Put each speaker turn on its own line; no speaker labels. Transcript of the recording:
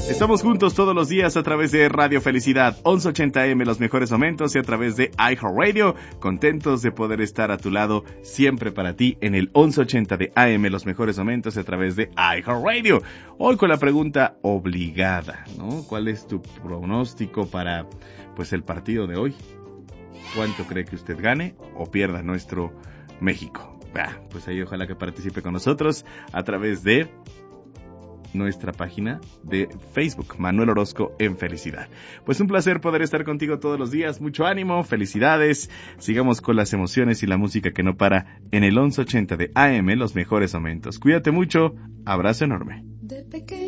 Estamos juntos todos los días a través de Radio Felicidad 1180M, los mejores momentos, y a través de iHeartRadio. Contentos de poder estar a tu lado siempre para ti en el 1180 de AM, los mejores momentos, a través de iHeartRadio. Hoy con la pregunta obligada, ¿no? ¿Cuál es tu pronóstico para, pues, el partido de hoy? ¿Cuánto cree que usted gane o pierda nuestro México? Pues ahí ojalá que participe con nosotros a través de nuestra página de Facebook, Manuel Orozco en Felicidad. Pues un placer poder estar contigo todos los días. Mucho ánimo, felicidades. Sigamos con las emociones y la música que no para en el 1180 de AM, los mejores momentos. Cuídate mucho. Abrazo enorme.
De pequeño